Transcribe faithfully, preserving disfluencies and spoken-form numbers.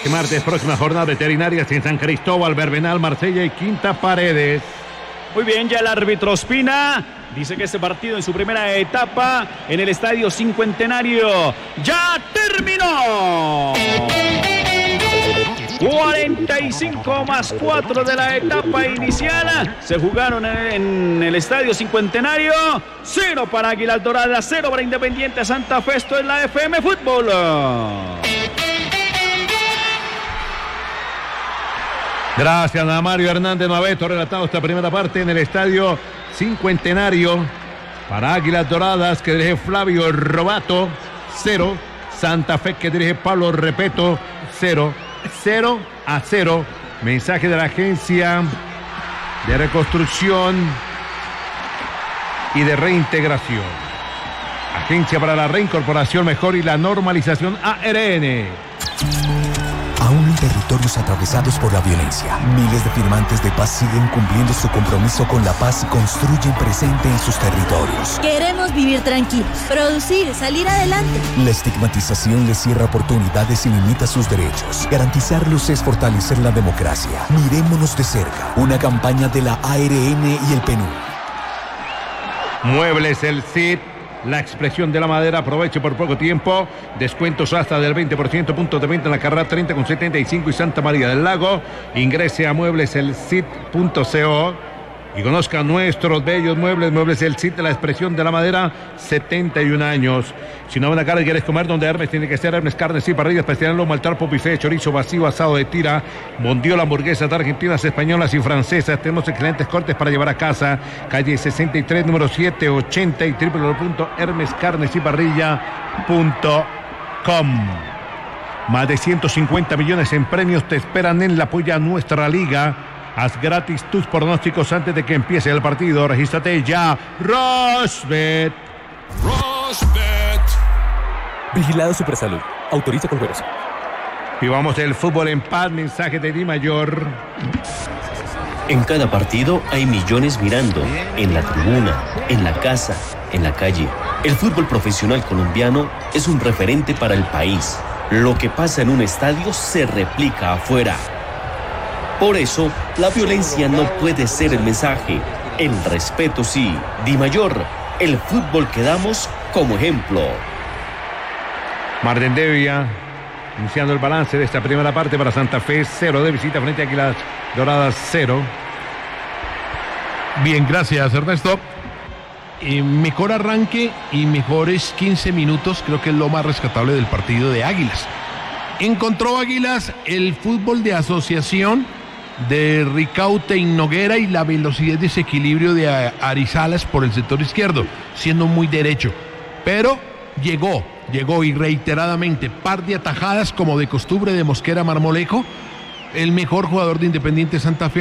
Este martes, próxima jornada veterinarias en San Cristóbal, Verbenal, Marsella y Quinta Paredes. Muy bien, ya el árbitro Ospina dice que este partido en su primera etapa en el Estadio Cincuentenario ya terminó. cuarenta y cinco más cuatro de la etapa inicial se jugaron en el Estadio Cincuentenario. Cero para Águilas Doradas, cero para Independiente Santa Fe. Esto es la F M Fútbol. Gracias a Mario Hernández Noveto, relatado esta primera parte en el Estadio Cincuentenario. Para Águilas Doradas, que dirige Flavio Robato, cero. Santa Fe, que dirige Pablo Repeto, cero. cero a cero. Mensaje de la Agencia de Reconstrucción y de Reintegración. Agencia para la Reincorporación Mejor y la Normalización, A R N. Aún en territorios atravesados por la violencia, miles de firmantes de paz siguen cumpliendo su compromiso con la paz y construyen presente en sus territorios. Queremos vivir tranquilos, producir, salir adelante. La estigmatización les cierra oportunidades y limita sus derechos. Garantizarlos es fortalecer la democracia. Mirémonos de cerca. Una campaña de la A R N y el P N U D. Muebles El Cid. La expresión de la madera, aproveche por poco tiempo. Descuentos hasta del veinte por ciento. Puntos de venta en la carrera treinta con setenta y cinco y Santa María del Lago. Ingrese a muebles el cid punto co y conozca nuestros bellos muebles. Muebles El Cid, la expresión de la madera, setenta y un años. Si no una carne quieres comer, donde Hermes tiene que ser Hermes Carnes y Parrilla Especial, lomo al tarpo, buffet, chorizo vacío, asado de tira, mondiola, hamburguesas de argentinas, españolas y francesas. Tenemos excelentes cortes para llevar a casa. Calle sesenta y tres, número setecientos ochenta y w w w punto hermes carnes y parrilla punto com. Más de ciento cincuenta millones en premios te esperan en la Apoya Nuestra Liga. Haz gratis tus pronósticos antes de que empiece el partido. Regístrate ya. Rosbet. Rosbet. Vigilado Supersalud. Autoriza con juegos. Vivamos el fútbol en paz. Mensaje de Di Mayor. En cada partido hay millones mirando. En la tribuna, en la casa, en la calle. El fútbol profesional colombiano es un referente para el país. Lo que pasa en un estadio se replica afuera. Por eso, la violencia no puede ser el mensaje. El respeto sí. Di Mayor, el fútbol que damos como ejemplo. Mardendevia, iniciando el balance de esta primera parte para Santa Fe, cero de visita frente a Águilas Doradas, cero. Bien, gracias Ernesto. Eh, mejor arranque y mejores quince minutos, creo que es lo más rescatable del partido de Águilas. Encontró Águilas el fútbol de asociación de Ricaute y Noguera y la velocidad y desequilibrio de Arizalas por el sector izquierdo, siendo muy derecho, pero llegó, llegó y reiteradamente, par de atajadas como de costumbre de Mosquera Marmolejo, el mejor jugador de Independiente Santa Fe.